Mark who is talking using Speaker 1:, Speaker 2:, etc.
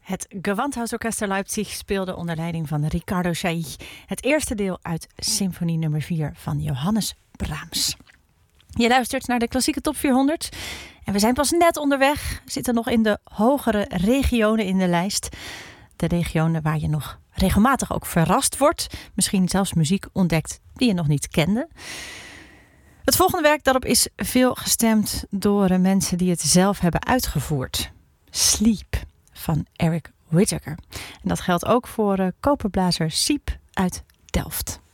Speaker 1: Het Gewandhausorchester Leipzig speelde onder leiding van Riccardo Chailly het eerste deel uit Symfonie nummer 4 van Johannes Brahms. Je luistert naar de klassieke top 400 en we zijn pas net onderweg. We zitten nog in de hogere regionen in de lijst. De regionen waar je nog regelmatig ook verrast wordt. Misschien zelfs muziek ontdekt die je nog niet kende. Het volgende werk daarop is veel gestemd door mensen die het zelf hebben uitgevoerd. Sleep van Eric Whittaker. En dat geldt ook voor koperblazer Siep uit Delft.